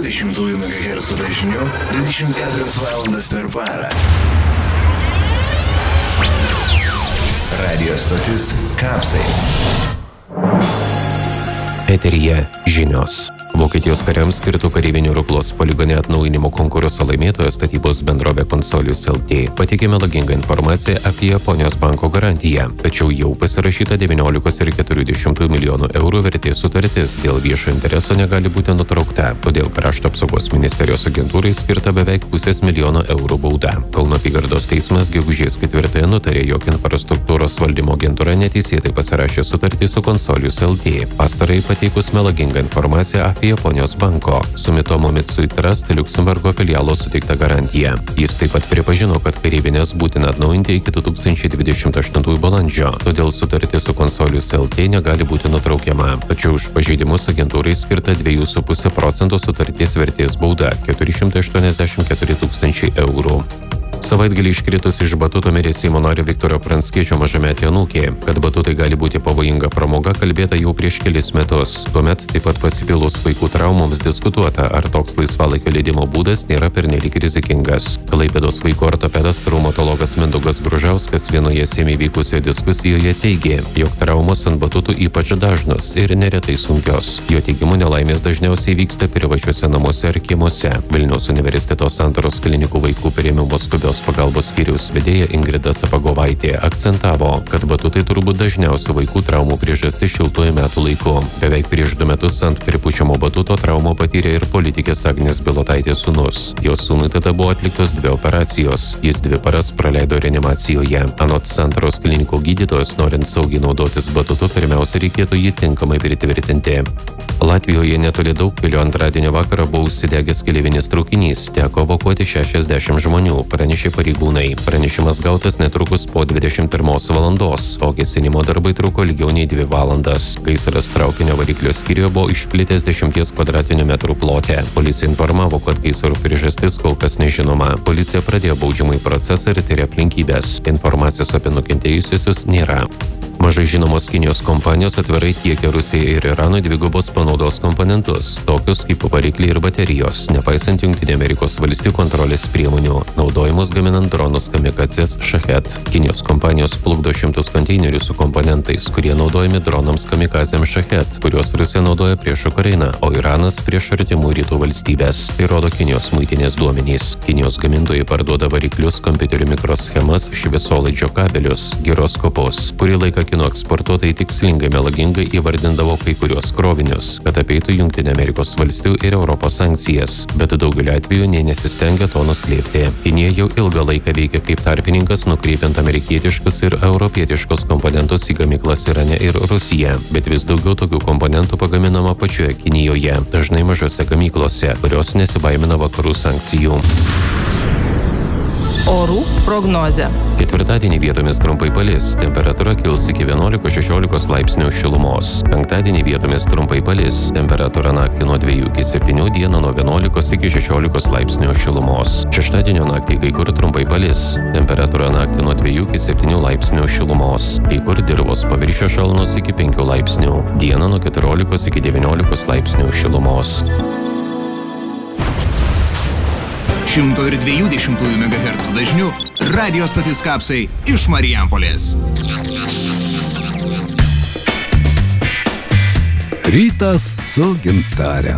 120 MHz dažniu 24 valandas per parą. Radio stotis Kapsai. Eteryje žinios. Vokietijos kariams skirtų kareivinių Ruklos poligone atnaujinimo konkurso laimėtoja statybos bendrovė Consolius LT pateikė melagingą informaciją apie Japonijos banko garantiją, tačiau jau pasirašyta 19,4 milijonų eurų vertės sutartis dėl viešo intereso negali būti nutraukta, todėl Krašto apsaugos ministerijos agentūrai skirta beveik $500 000 eurų bauda. Kauno apygardos teismas gegužės 4 nutarė, jog infrastruktūros valdymo agentūra neteisėtai pasirašė sutartį su Consolius LT, pastarai pateikus melagingą informaciją apie Japonijos banko Sumitomo Mitsui Trust Liuksemburgo filialo suteikta garantija. Jis taip pat pripažino, kad kareivinės būtina atnaujinti iki 2028 balandžio, todėl sutartis su Consolius LT negali būti nutraukiama. Tačiau už pažeidimus agentūrai skirta 2,5% sutarties vertės bauda 484 000 eurų. Savaitgalį iškritus iš batuto mirė Seimo nario Viktoro Pranckiečio mažametė anūkė. Kad batutai gali būti pavojinga pramoga, kalbėta jau prieš kelis metus. Tuomet taip pat pasipilus vaikų traumoms diskutuota, ar toks laisvalaikio leidimo būdas nėra pernelyg rizikingas. Klaipėdos vaikų ortopedas traumatologas Mindaugas Gružauskas vienoje Seime vykusioje diskusijoje teigė, jog traumos ant batutų ypač dažnos ir neretai sunkios. Jo teigimu nelaimės dažniausiai vyksta privačiuose namuose ar kiemuose. Vilniaus universiteto Santaros klinikų vaikų priėmimo skubios pagalbos skyriaus vedėja Ingrida Sapagovaitė akcentavo, kad batutai turbūt dažniausių vaikų traumų priežastis šiltuoju metų laiku. Beveik prieš 2 metus ant pripučiamo batuto traumą patyrė ir politikės Agnės Bilotaitės sūnus. Jos sūnui tada buvo atliktos 2 operacijos. Jis 2 paras praleido reanimacijoje. Anot Santaros klinikų gydytojos, norint saugiai naudotis batutu, pirmiausia reikėtų jį tinkamai pritvirtinti. Latvijoje netoli Daugpilio antradienio vakarą buvo užsidegęs keleivinis traukinys, teko evakuoti 60 žmonių, pranešė pareigūnai. Pranešimas gautas netrukus po 21 valandos, o gesinimo darbai truko ilgiau nei 2 valandas. Gaisras traukinio variklio skyriuje buvo išplitęs 10 m² plote. Policija informavo, kad gaisro priežastis kol kas nežinoma. Policija pradėjo baudžiamąjį procesą ir tiria aplinkybės. Informacijos apie nukentėjusiusius nėra. Mažai žinomos Kinijos kompanijos atvirai tiekia Rusijai ir Iranui dvigubos panaudos komponentus, tokius kaip varikliai ir baterijos, nepaisant Jungtinių Amerikos valstijų kontrolės priemonių, naudojimus gaminant dronus kamikadzes Shahed. Kinijos kompanijos plukdo šimtus konteinerių su komponentais, kurie naudojami dronams kamikadzėms Shahed, kuriuos Rusija naudoja prieš Ukrainą, o Iranas prieš artimų rytų valstybės. Tai rodo Kinijos muitinės duomenys. Kinijos gamintojai parduoda variklius, kompiuterių mikroschemas, šviesolaidžio kabelius, giroskopus. Kurį laiką kinų eksportuotojai tikslingai melagingai įvardindavo kai kuriuos krovinius, kad apeitų Jungtinių Amerikos valstijų ir Europos sankcijas, bet daugeliu atveju nė nesistengia to nuslėpti. Kinija jau ilgą laiką veikia kaip tarpininkas, nukreipiant amerikietiškus ir europietiškus komponentus į gamyklas Irane ir Rusiją, bet vis daugiau tokių komponentų pagaminama pačioje Kinijoje, dažnai mažose gamyklose, kurios nesibaimina vakarų sankcijų. Orų prognozė. Ketvirtadienį vietomis trumpai palis, temperatūra kils iki 11–16 laipsnių šilumos. Penktadienį vietomis trumpai palis, temperatūra naktį nuo 2 iki 7, dieną nuo 11 iki 16 laipsnių šilumos. Šeštadienio naktį kai kur trumpai palis, temperatūra naktį nuo 2 iki 7 laipsnių šilumos. Kai kur dirvos paviršiaus šalnos iki 5 laipsnių, dieną nuo 14 iki 19 laipsnių šilumos. 120 MHz dažniu radio stotis Kapsai iš Marijampolės. Rytas su Gintare.